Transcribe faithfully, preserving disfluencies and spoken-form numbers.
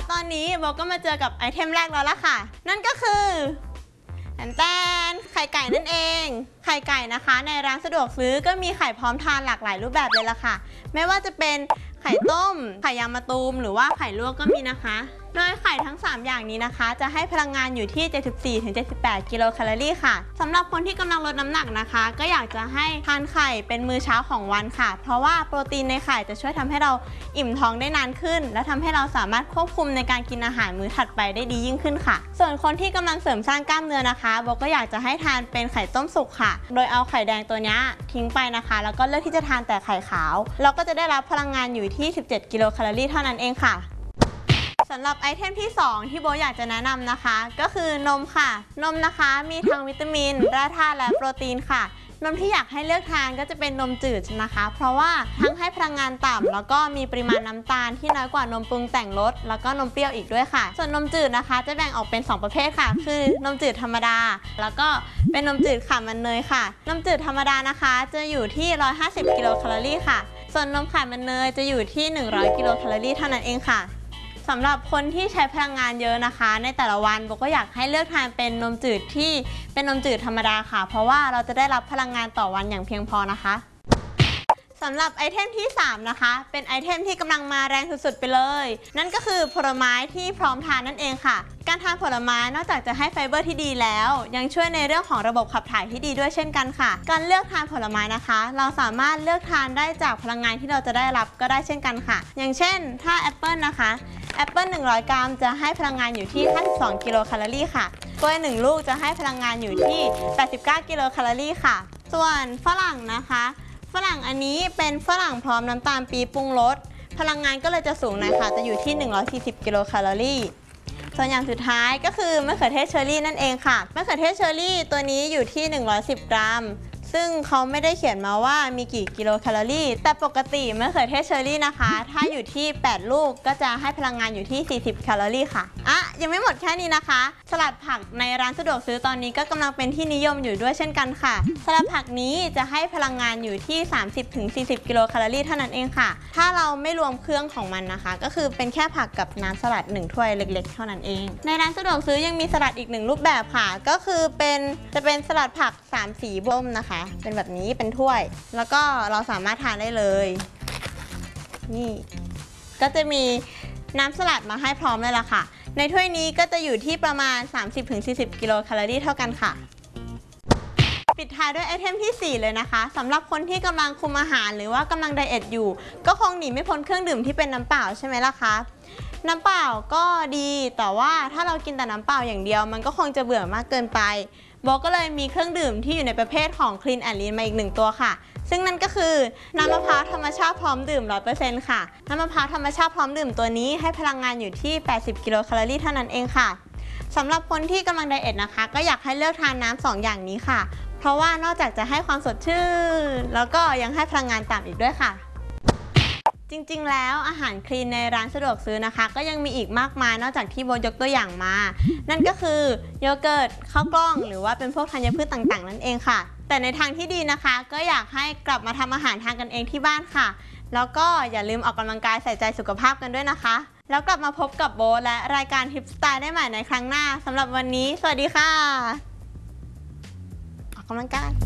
ตอนนี้โบก็มาเจอกับไอเทมแรกแล้วล่ะค่ะนั่นก็คือแตนแตนไข่ไก่นั่นเองไข่ไก่นะคะในร้านสะดวกซื้อก็มีไข่พร้อมทานหลากหลายรูปแบบเลยล่ะค่ะไม่ว่าจะเป็นไข่ต้มไข่ยางมะตูมหรือว่าไข่ลวกก็มีนะคะโดยไข่ทั้งสามอย่างนี้นะคะจะให้พลังงานอยู่ที่ เจ็ดสิบสี่ถึงเจ็ดสิบแปด กิโลแคลอรี่ค่ะสำหรับคนที่กำลังลดน้ำหนักนะคะก็อยากจะให้ทานไข่เป็นมื้อเช้าของวันค่ะเพราะว่าโปรตีนในไข่จะช่วยทำให้เราอิ่มท้องได้นานขึ้นและทำให้เราสามารถควบคุมในการกินอาหารมื้อถัดไปได้ดียิ่งขึ้นค่ะส่วนคนที่กำลังเสริมสร้างกล้ามเนื้อนะคะโบก็อยากจะให้ทานเป็นไข่ต้มสุกค่ะโดยเอาไข่แดงตัวนี้ทิ้งไปนะคะแล้วก็เลือกที่จะทานแต่ไข่ขาวเราก็จะได้รับพลังงานอยู่ที่สิบเจ็ดกิโลแคลอรี่เท่านั้นเองค่ะสำหรับไอเทมที่สองที่โบอยากจะแนะนำนะคะก็คือนมค่ะนมนะคะมีทั้งวิตามินแร่ธาตุและโปรตีนค่ะนมที่อยากให้เลือกทานก็จะเป็นนมจืดนะคะเพราะว่าทั้งให้พลังงานต่ำแล้วก็มีปริมาณน้ำตาลที่น้อยกว่านมปรุงแต่งรสแล้วก็นมเปรี้ยวอีกด้วยค่ะส่วนนมจืดนะคะจะแบ่งออกเป็นสองประเภทค่ะคือนมจืดธรรมดาแล้วก็เป็นนมจืดขาดมันเนยค่ะนมจืดธรรมดานะคะจะอยู่ที่หนึ่งร้อยห้าสิบกิโลแคลอรี่ค่ะส่วนนมขาดมันเนยจะอยู่ที่หนึ่งร้อยกิโลแคลอรี่เท่านั้นเองค่ะสำหรับคนที่ใช้พลังงานเยอะนะคะในแต่ละวันโบก็อยากให้เลือกทานเป็นนมจืดที่เป็นนมจืดธรรมดาค่ะเพราะว่าเราจะได้รับพลังงานต่อวันอย่างเพียงพอนะคะสำหรับไอเทมที่สามนะคะเป็นไอเทมที่กำลังมาแรงสุดๆไปเลยนั่นก็คือผลไม้ที่พร้อมทานนั่นเองค่ะการทานผลไม้นอกจากจะให้ไฟเบอร์ที่ดีแล้วยังช่วยในเรื่องของระบบขับถ่ายที่ดีด้วยเช่นกันค่ะการเลือกทานผลไม้นะคะเราสามารถเลือกทานได้จากพลังงานที่เราจะได้รับก็ได้เช่นกันค่ะอย่างเช่นถ้าแอปเปิลนะคะแอปเปิลหนึ่งร้อยกรัมจะให้พลังงานอยู่ที่ห้าสิบสองกิโลแคลอรี่ค่ะกล้วยหนึ่งลูกจะให้พลังงานอยู่ที่แปดสิบเก้ากิโลแคลอรี่ค่ะส่วนฝรั่งนะคะฝรั่งอันนี้เป็นฝรั่งพร้อมน้ำตาลปี๊บปรุงรสพลังงานก็เลยจะสูงหน่อยค่ะจะอยู่ที่หนึ่งร้อยสี่สิบกิโลแคลอรี่ส่วนอย่างสุดท้ายก็คือมะเขือเทศเชอร์รี่นั่นเองค่ะมะเขือเทศเชอร์รี่ตัวนี้อยู่ที่หนึ่งร้อยสิบกรัมซึ่งเขาไม่ได้เขียนมาว่ามีกี่กิโลแคลอรี่แต่ปกติมะเขือเทศเชอร์รี่นะคะถ้าอยู่ที่แปดลูกก็จะให้พลังงานอยู่ที่สี่สิบแคลอรี่ค่ะอ่ะยังไม่หมดแค่นี้นะคะสลัดผักในร้านสะดวกซื้อตอนนี้ก็กำลังเป็นที่นิยมอยู่ด้วยเช่นกันค่ะสลัดผักนี้จะให้พลังงานอยู่ที่ สามสิบถึงสี่สิบ กิโลแคลอรี่เท่านั้นเองค่ะถ้าเราไม่รวมเครื่องของมันนะคะก็คือเป็นแค่ผักกับน้ำสลัดหนึ่งถ้วยเล็กๆเท่านั้นเองในร้านสะดวกซื้อยังมีสลัดอีกหนึ่งรูปแบบค่ะก็คือเป็นจะเป็นสลัดผักสามสีส้มนะคะเป็นแบบนี้เป็นถ้วยแล้วก็เราสามารถทานได้เลยนี่ก็จะมีน้ำสลัดมาให้พร้อมเลยล่ะค่ะในถ้วยนี้ก็จะอยู่ที่ประมาณ สามสิบถึงสี่สิบ กิโลแคลอรี่เท่ากันค่ะปิดท้ายด้วยไอเทมที่สี่เลยนะคะสำหรับคนที่กำลังคุมอาหารหรือว่ากำลังไดเอทอยู่ก็คงหนีไม่พ้นเครื่องดื่มที่เป็นน้ำเปล่าใช่ไหมล่ะคะน้ำเปล่าก็ดีแต่ว่าถ้าเรากินแต่น้ำเปล่าอย่างเดียวมันก็คงจะเบื่อมากเกินไปโบก็เลยมีเครื่องดื่มที่อยู่ในประเภทของ Clean and Lean มาอีกหนึ่งตัวค่ะซึ่งนั่นก็คือน้ำมะพร้าวธรรมชาติพร้อมดื่ม ร้อยเปอร์เซ็นต์ ค่ะน้ำมะพร้าวธรรมชาติพร้อมดื่มตัวนี้ให้พลังงานอยู่ที่แปดสิบกิโลแคลอรี่เท่านั้นเองค่ะสำหรับคนที่กำลังไดเอทนะคะก็อยากให้เลือกทานน้ำสองอย่างนี้ค่ะเพราะว่านอกจากจะให้ความสดชื่นแล้วก็ยังให้พลังงานต่ำอีกด้วยค่ะจริงๆแล้วอาหารคลีนในร้านสะดวกซื้อนะคะก็ยังมีอีกมากมายนอกจากที่โบยกตัวอย่างมานั่นก็คือโยเกิร์ตข้าวกล้องหรือว่าเป็นพวกธัญพืชต่างๆนั่นเองค่ะแต่ในทางที่ดีนะคะก็อยากให้กลับมาทำอาหารทานกันเองที่บ้านค่ะแล้วก็อย่าลืมออกกำลังกายใส่ใจสุขภาพกันด้วยนะคะแล้วกลับมาพบกับโบและรายการทิปสไตล์ได้ใหม่ในครั้งหน้าสำหรับวันนี้สวัสดีค่ะออกกำลังกาย